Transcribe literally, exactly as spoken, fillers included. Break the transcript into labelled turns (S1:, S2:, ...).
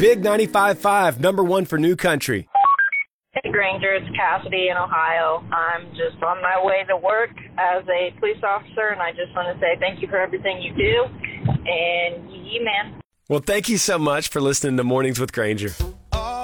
S1: Big ninety-five point five, number one for New Country.
S2: Hey, Granger, it's Cassidy in Ohio. I'm just on my way to work as a police officer, and I just want to say thank you for everything you do, and yee, man.
S1: Well, thank you so much for listening to Mornings with Granger.